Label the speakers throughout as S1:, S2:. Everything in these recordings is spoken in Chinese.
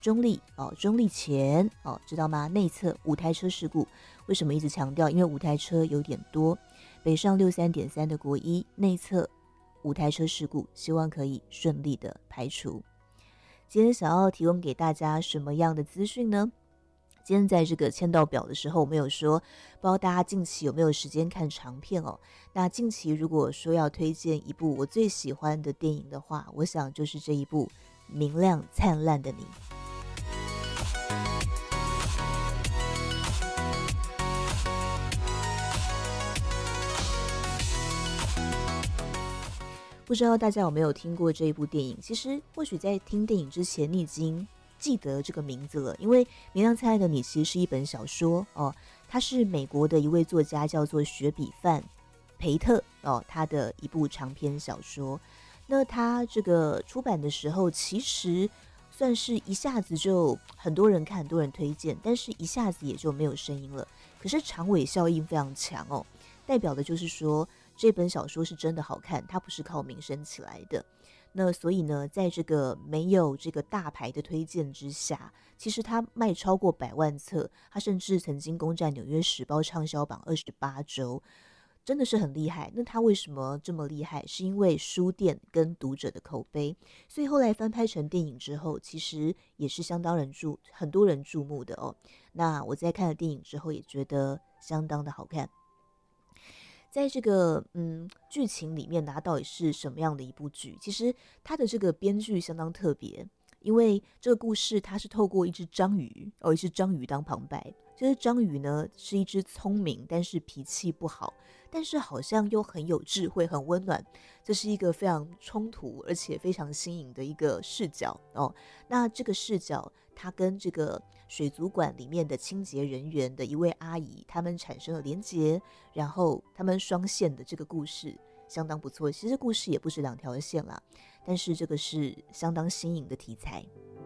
S1: 中立中立前知道吗？内侧5台车事故，为什么一直强调？因为5台车有点多，北上63.3的国一内侧5台车事故，希望可以顺利的排除。今天想要提供给大家什么样的资讯呢？今天在这个签到表的时候，我们有说，不知道大家近期有没有时间看长片哦？那近期如果说要推荐一部我最喜欢的电影的话，我想就是这一部《明亮灿烂的你》。不知道大家有没有听过这一部电影？其实或许在听电影之前，你已经记得这个名字了，因为《明亮灿烂的你》其实是一本小说哦，它是美国的一位作家叫做雪比范培特他的一部长篇小说。那他这个出版的时候，其实算是一下子就很多人看，很多人推荐，但是一下子也就没有声音了。可是长尾效应非常强哦，代表的就是说这本小说是真的好看，它不是靠名声起来的。那所以呢，在这个没有这个大牌的推荐之下，其实它卖超过100万册，它甚至曾经攻占纽约时报畅销榜28周，真的是很厉害。那它为什么这么厉害？是因为书店跟读者的口碑，所以后来翻拍成电影之后，其实也是很多人注目的哦。那我在看了电影之后，也觉得相当的好看。在这个剧情里面，它到底是什么样的一部剧？其实它的这个编剧相当特别，因为这个故事它是透过一只章鱼一只章鱼当旁白。这只章鱼呢是一只聪明但是脾气不好，但是好像又很有智慧、很温暖。这是一个非常冲突而且非常新颖的一个视角哦。那这个视角，它跟这个水族馆里面的清洁人员的一位阿姨，他们产生了连结，然后他们双线的这个故事相当不错。其实故事也不是2条线啦，但是这个是相当新颖的题材。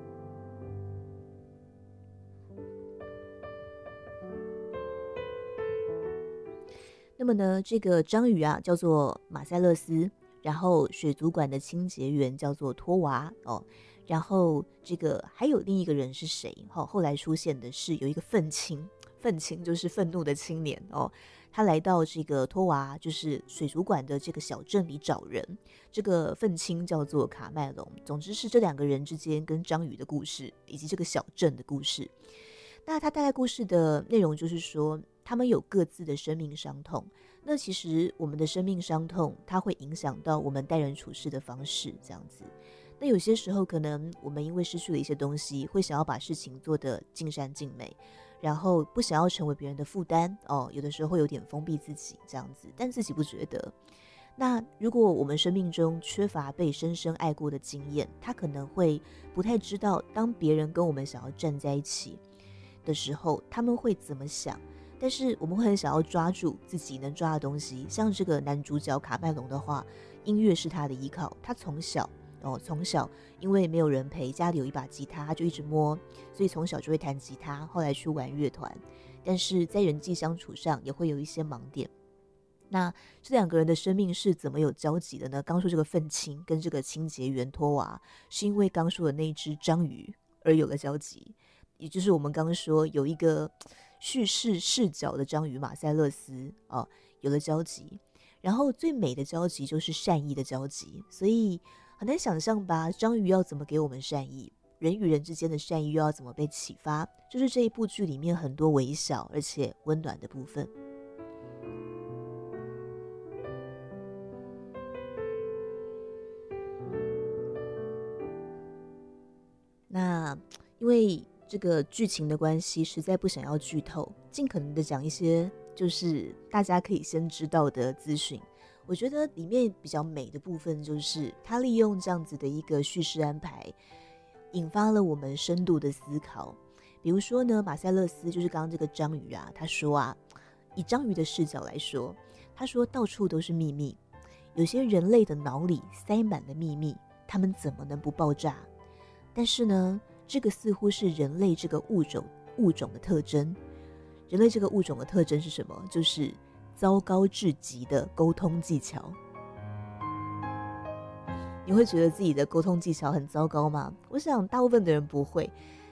S1: 那么呢，这个章鱼啊叫做马塞勒斯，然后水族馆的清洁员叫做托娃然后这个还有另一个人是谁？后来出现的是有一个愤青就是愤怒的青年他来到这个托娃，就是水族馆的这个小镇里找人。这个愤青叫做卡麦隆。总之是这2个人之间跟章鱼的故事，以及这个小镇的故事。那他大概故事的内容就是说，他们有各自的生命伤痛。那其实我们的生命伤痛，它会影响到我们待人处事的方式，这样子。那有些时候可能我们因为失去了一些东西，会想要把事情做得尽善尽美，然后不想要成为别人的负担有的时候会有点封闭自己这样子，但自己不觉得。那如果我们生命中缺乏被深深爱过的经验，他可能会不太知道，当别人跟我们想要站在一起的时候，他们会怎么想。但是我们会很想要抓住自己能抓的东西。像这个男主角卡麦隆的话，音乐是他的依靠。他从小因为没有人陪，家里有一把吉他，他就一直摸，所以从小就会弹吉他，后来去玩乐团。但是在人际相处上也会有一些盲点。那这2个人的生命是怎么有交集的呢？刚说这个愤青跟这个清洁员托娃，是因为刚说的那一只章鱼而有了交集。也就是我们刚刚说有一个叙事视角的章鱼马塞勒斯有了交集。然后最美的交集就是善意的交集，所以很难想象吧，章鱼要怎么给我们善意，人与人之间的善意又要怎么被启发，就是这一部剧里面很多微小而且温暖的部分。那因为这个剧情的关系，实在不想要剧透，尽可能的讲一些就是大家可以先知道的资讯。我觉得里面比较美的部分就是他利用这样子的一个叙事安排，引发了我们深度的思考。比如说呢，马塞勒斯就是刚刚这个章鱼啊，他说啊，以章鱼的视角来说，他说到处都是秘密，有些人类的脑里塞满了秘密，他们怎么能不爆炸？但是呢，这个似乎是人类这个物种的特征。人类这个物种的特征是什么？就是糟糕至极的沟通技巧。你会觉得自己的沟通技巧很糟糕吗？我想大部分的人不会，